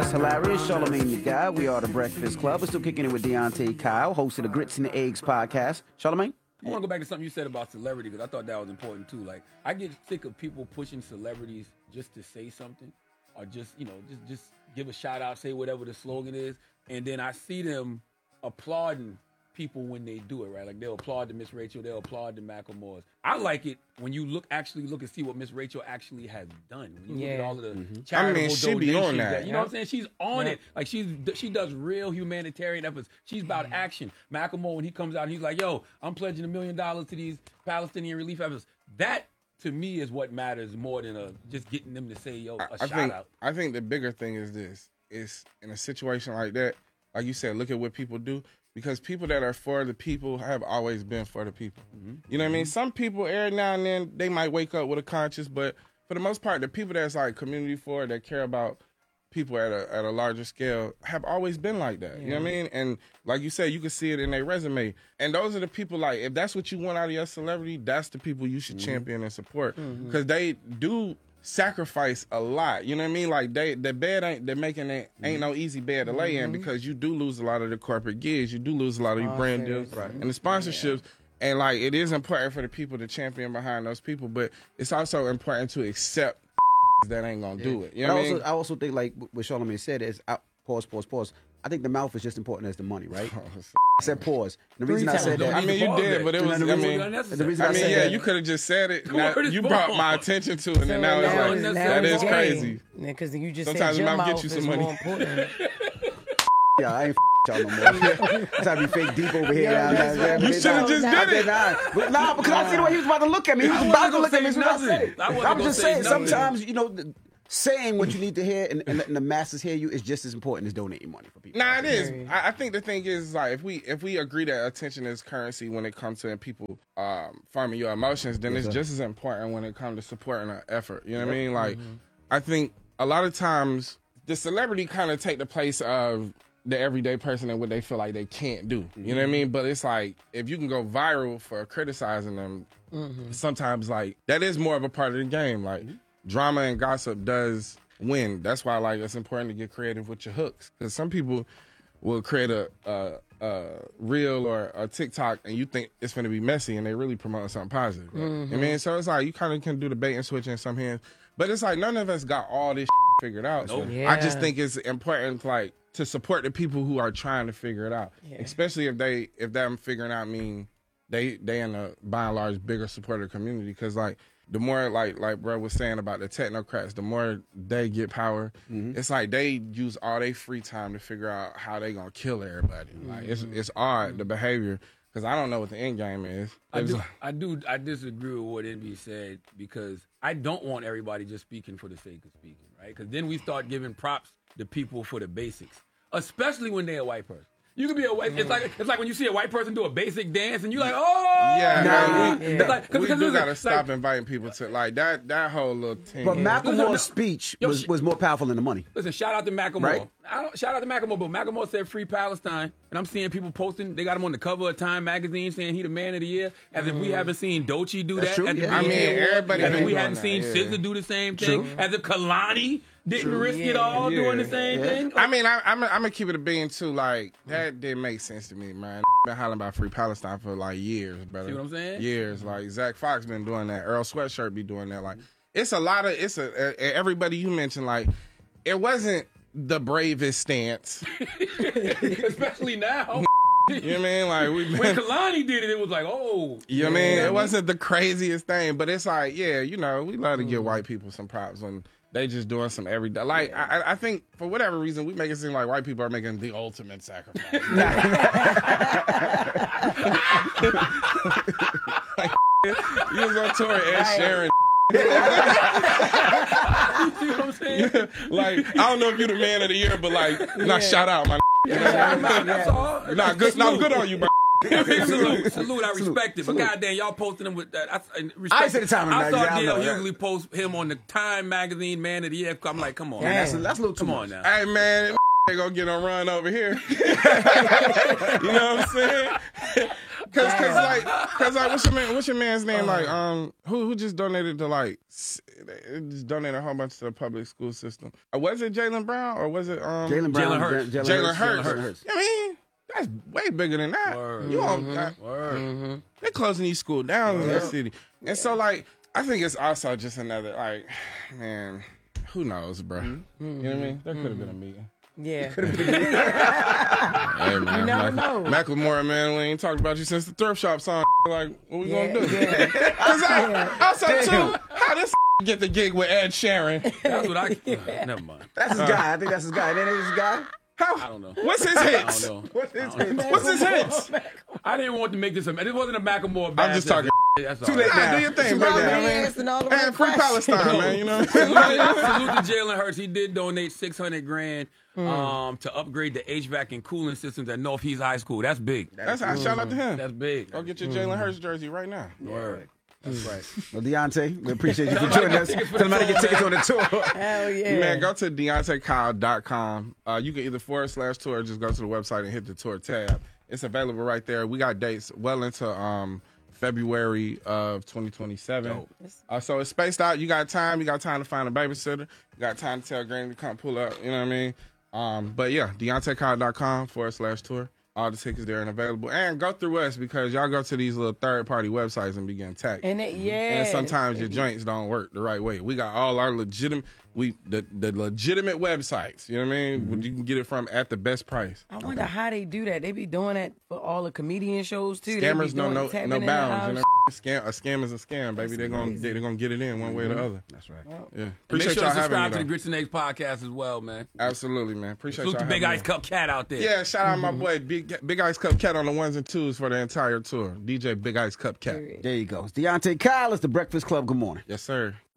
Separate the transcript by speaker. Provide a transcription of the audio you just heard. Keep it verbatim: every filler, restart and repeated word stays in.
Speaker 1: Just Hilarious, Charlamagne the Guy. We are the Breakfast Club. We're still kicking it with Deontay Kyle, host of the Grits and the Eggs podcast. Charlamagne?
Speaker 2: I want to go back to something you said about celebrity because I thought that was important too. Like, I get sick of people pushing celebrities just to say something or just, you know, just, just give a shout out, say whatever the slogan is. And then I see them applauding people when they do it, right? Like, they'll applaud to Miss Rachel, they'll applaud to Macklemore. I like it when you look, actually look and see what Miss Rachel actually has done. When you
Speaker 3: Yeah.
Speaker 2: look at all of the
Speaker 4: Mm-hmm.
Speaker 2: charitable
Speaker 4: I mean, she be
Speaker 2: donations
Speaker 4: on that.
Speaker 2: that- you know what I'm saying? She's on
Speaker 3: Yeah.
Speaker 2: it. Like, she's she does real humanitarian efforts. She's about action. Macklemore, when he comes out and he's like, yo, I'm pledging a million dollars to these Palestinian relief efforts. That, to me, is what matters more than a, just getting them to say, yo, a
Speaker 4: I, I
Speaker 2: shout
Speaker 4: think
Speaker 2: out.
Speaker 4: I think the bigger thing is this: is in a situation like that, like you said, look at what people do. Because people that are for the people have always been for the people.
Speaker 2: Mm-hmm.
Speaker 4: You know what I mean? Some people, every now and then, they might wake up with a conscience, but for the most part, the people that's like community for, that care about people at a at a larger scale, have always been like that. You know what I mean? And like you said, you can see it in their resume. And those are the people, like, if that's what you want out of your celebrity, that's the people you should champion and support. Because they do sacrifice a lot. You know what I mean? Like, they the bed ain't they're making it ain't no easy bed to lay in, because you do lose a lot of the corporate gigs, you do lose a lot of your brand deals and the sponsorships. And like, it is important for the people to champion behind those people, but it's also important to accept that ain't gonna do it. You know
Speaker 1: But
Speaker 4: what
Speaker 1: I
Speaker 4: I mean?
Speaker 1: also, I also think, like what Charlamagne said, is I, pause, pause, pause. I think the mouth is just important as the money, right? I said pause. The reason I said that,
Speaker 4: I mean, you did, but it was. I mean,
Speaker 1: the reason
Speaker 4: I
Speaker 1: I
Speaker 4: mean,
Speaker 1: said
Speaker 4: yeah,
Speaker 1: that,
Speaker 4: you could have just said it.
Speaker 2: The
Speaker 4: Now,
Speaker 2: word is
Speaker 4: you brought
Speaker 2: wrong.
Speaker 4: my attention to it, and now it's
Speaker 2: now
Speaker 4: like,
Speaker 2: it's-
Speaker 4: that is crazy.
Speaker 3: Because you just
Speaker 4: Sometimes
Speaker 3: said
Speaker 4: it
Speaker 3: your
Speaker 4: might get
Speaker 3: mouth
Speaker 4: you some
Speaker 3: is
Speaker 4: money.
Speaker 3: more important.
Speaker 1: yeah, I ain't y'all no more. I'm trying to be fake deep over here.
Speaker 3: Yeah,
Speaker 1: now.
Speaker 3: that's
Speaker 1: Nah,
Speaker 3: right.
Speaker 1: nah,
Speaker 4: You shoulda
Speaker 1: nah,
Speaker 4: just
Speaker 1: nah,
Speaker 4: did it.
Speaker 1: Nah, but nah, because I see the way he was about to look at me. He was
Speaker 2: I
Speaker 1: about
Speaker 2: wasn't
Speaker 1: to
Speaker 2: gonna
Speaker 1: look at me.
Speaker 2: say
Speaker 1: That's what I
Speaker 2: nothing.
Speaker 1: said.
Speaker 2: I wasn't
Speaker 1: I'm
Speaker 2: gonna
Speaker 1: just
Speaker 2: say
Speaker 1: saying,
Speaker 2: nothing.
Speaker 1: sometimes, you know, the- saying what you need to hear and, and letting the masses hear you is just as important as donating money for people.
Speaker 4: Nah, it is. I, I think the thing is, like, if we if we agree that attention is currency when it comes to people um, farming your emotions, then
Speaker 1: Yes,
Speaker 4: it's
Speaker 1: sir.
Speaker 4: just as important when it comes to supporting an effort. You know what I mean? Like, I think a lot of times the celebrity kind of take the place of the everyday person and what they feel like they can't do. You know what I mean? But it's like, if you can go viral for criticizing them, sometimes, like, that is more of a part of the game. Like, drama and gossip does win. That's why, like, it's important to get creative with your hooks. Because some people will create a, a, a reel or a TikTok and you think it's going to be messy and they really promoting something positive. Right? I mean, so it's like, you kind of can do the bait and switch in some hands. But it's like, none of us got all this figured out. So
Speaker 2: Nope.
Speaker 4: I just
Speaker 3: Yeah.
Speaker 4: think it's important, like, to support the people who are trying to figure it out.
Speaker 3: Yeah.
Speaker 4: Especially if they, if them figuring out mean they, they in a, by and large, bigger supporter community. Because, like, the more, like like bro was saying about the technocrats, the more they get power, it's like they use all their free time to figure out how they gonna kill everybody. Like, it's it's odd, the behavior, because I don't know what the end game is.
Speaker 2: I
Speaker 4: It's
Speaker 2: do,
Speaker 4: like-
Speaker 2: I do, I disagree with what Envy said because I don't want everybody just speaking for the sake of speaking, right? Because then we start giving props to people for the basics, especially when they're a white person. You could be a white. It's like it's like when you see a white person do a basic dance, and you're like, oh,
Speaker 4: Yeah,
Speaker 1: Nah,
Speaker 4: we,
Speaker 2: It's like- 'cause-
Speaker 4: we
Speaker 2: because
Speaker 4: do
Speaker 2: listen,
Speaker 4: gotta stop
Speaker 2: like-
Speaker 4: inviting people to, like, that that whole little thing.
Speaker 1: But
Speaker 2: Listen,
Speaker 1: Macklemore's
Speaker 2: no.
Speaker 1: speech
Speaker 2: Yo,
Speaker 1: was,
Speaker 2: sh-
Speaker 1: was more powerful than the money.
Speaker 2: Listen, shout out to Macklemore.
Speaker 1: Right.
Speaker 2: I don't, shout out to Macklemore, but Macklemore said free Palestine, and I'm seeing people posting. They got him on the cover of Time magazine saying he the man of the year. As if we haven't seen Doechii do
Speaker 1: That's
Speaker 2: that.
Speaker 1: true,
Speaker 2: At the
Speaker 1: yeah.
Speaker 4: I
Speaker 2: B E T
Speaker 4: mean,
Speaker 2: Awards.
Speaker 4: everybody
Speaker 2: As if
Speaker 4: been
Speaker 2: we
Speaker 4: doing
Speaker 2: hadn't
Speaker 4: that,
Speaker 2: seen
Speaker 4: yeah.
Speaker 2: S Z A do the same thing.
Speaker 1: True.
Speaker 2: As if Kalani didn't risk it
Speaker 3: Yeah.
Speaker 2: all
Speaker 4: Yeah.
Speaker 2: doing the same
Speaker 4: Yeah.
Speaker 2: thing.
Speaker 4: I mean, I, I'm, I'm gonna keep it a being too. Like, that didn't make sense to me, man. Been hollering about free Palestine for like years, brother.
Speaker 2: See what I'm saying?
Speaker 4: Years. Like, Zach Fox been doing that. Earl Sweatshirt be doing that. Like, it's a lot of. It's a, a everybody you mentioned. Like, it wasn't the bravest stance.
Speaker 2: Especially now.
Speaker 4: You know what I mean? Like, we.
Speaker 2: When Kalani did it, it was like, oh.
Speaker 4: You know what I mean? It wasn't the craziest thing, but it's like, yeah, you know, we love to give white people some props when they just doing some everyday. Like, I, I- I think for whatever reason, we make it seem like white people are making the ultimate sacrifice. Like, you was on tour, Ed Sheeran.
Speaker 2: You see what I'm saying?
Speaker 4: Like, I don't know if you're the man of the year, but like, not shout out, my.
Speaker 2: Yeah, that's all.
Speaker 4: Nah, good, nah, good on you, bro.
Speaker 2: salute, salute, I respect it. But goddamn, y'all posting him with that. I, I, respect
Speaker 1: I said the time of
Speaker 2: I
Speaker 1: the
Speaker 2: saw
Speaker 1: night, yeah, I
Speaker 2: D L
Speaker 1: know,
Speaker 2: Hughley post him on the Time magazine Man of the Year. I'm like, come on,
Speaker 3: Damn.
Speaker 2: man.
Speaker 1: That's, that's a little too
Speaker 2: Come
Speaker 1: much.
Speaker 2: on now.
Speaker 4: Hey, man, they gonna get on run over here. You know what I'm saying? Cause, cause like, cause like, what's your man? What's your man's name? Like, um, who who just donated to like, s- just donated a whole bunch to the public school system. Uh, was it Jaylen Brown or was it um
Speaker 1: Jalen Brown,
Speaker 2: Jalen Hurts.
Speaker 1: Jalen
Speaker 4: Jalen
Speaker 1: Hurts.
Speaker 4: Hurts?
Speaker 1: Hurts.
Speaker 4: I mean, that's way bigger than that.
Speaker 2: Word.
Speaker 4: You on that?
Speaker 2: Word.
Speaker 4: Mm-hmm. They're closing these schools down in that city, and so like, I think it's also just another like, man, who knows, bro? Mm-hmm. You know what I mean? There could have been a meeting.
Speaker 3: Yeah.
Speaker 4: Hey, man,
Speaker 3: You never
Speaker 4: Mac-
Speaker 3: know.
Speaker 4: Macklemore, man, we ain't talked about you since the thrift shop song. Like, what we
Speaker 3: Yeah,
Speaker 4: gonna do?
Speaker 3: yeah.
Speaker 4: Cause I, also too, how this get the gig with Ed Sheeran?
Speaker 2: That's what I. Uh, never mind.
Speaker 1: That's his guy. I think that's his guy. Then it's his guy.
Speaker 4: How?
Speaker 2: I don't know.
Speaker 4: What's his
Speaker 2: I
Speaker 4: hits?
Speaker 2: don't know.
Speaker 1: What's his
Speaker 2: I don't know.
Speaker 4: What's his hits?
Speaker 2: I didn't want to make this a. This wasn't a Macklemore. Bad
Speaker 4: I'm just talking.
Speaker 2: That's all
Speaker 1: Too late
Speaker 2: right.
Speaker 4: Nah,
Speaker 1: now.
Speaker 4: do your thing,
Speaker 3: Small
Speaker 4: bro. You know what I mean?
Speaker 3: hands and all the
Speaker 4: And
Speaker 3: right
Speaker 4: free
Speaker 3: questions.
Speaker 4: Palestine, man. You know.
Speaker 2: Salute to Jalen Hurts. He did donate six hundred grand
Speaker 3: Hmm.
Speaker 2: um, to upgrade the H V A C and cooling systems at Northeast High School. That's big.
Speaker 4: That's how. Shout out to him.
Speaker 2: That's big.
Speaker 4: Go get your Jalen Hurts jersey right now.
Speaker 2: Word.
Speaker 1: That's right. Well, Deontay, we appreciate you for joining us. Tell them how to get tickets on the tour.
Speaker 3: Hell yeah.
Speaker 4: Man, go to Deontay Kyle dot com. Uh, you can either forward slash tour or just go to the website and hit the tour tab. It's available right there. We got dates well into um, February of twenty twenty-seven. Uh, so it's spaced out. You got time. You got time to find a babysitter. You got time to tell Granny to come pull up. You know what I mean? Um, but yeah, Deontay Kyle dot com forward slash tour. All the tickets there and available. And go through us because y'all go to these little third-party websites and begin tagging.
Speaker 3: And it, yeah.
Speaker 4: And sometimes your joints don't work the right way. We got all our legitimate, we the, the legitimate websites. You know what I mean?
Speaker 1: Mm-hmm.
Speaker 4: You can get it from at the best price.
Speaker 3: I wonder how they do that. They be doing that for all the comedian shows too. They
Speaker 4: Scammers
Speaker 3: be
Speaker 4: know
Speaker 3: doing-
Speaker 4: no
Speaker 3: tapping
Speaker 4: no
Speaker 3: in the
Speaker 4: bounds. You know,
Speaker 3: house.
Speaker 4: scam a scam is a scam, baby. They're gonna they, they're gonna get it in one way or the other.
Speaker 1: That's right.
Speaker 4: Yeah,
Speaker 2: And make
Speaker 4: appreciate
Speaker 2: sure
Speaker 4: y'all
Speaker 2: to
Speaker 4: having
Speaker 2: subscribe
Speaker 4: me.
Speaker 2: to the
Speaker 4: though.
Speaker 2: Grits and Eggs podcast as well, man.
Speaker 4: Absolutely, man. Appreciate
Speaker 2: Salute
Speaker 4: y'all
Speaker 2: the Big
Speaker 4: having
Speaker 2: Ice
Speaker 4: me.
Speaker 2: Cup Cat out there.
Speaker 4: Yeah, shout out my boy Big Big Ice Cup Cat on the ones and twos for the entire tour. D J Big Ice Cup Cat.
Speaker 1: There you go. It's Deontay Kyle. It's the Breakfast Club. Good morning.
Speaker 4: Yes, sir.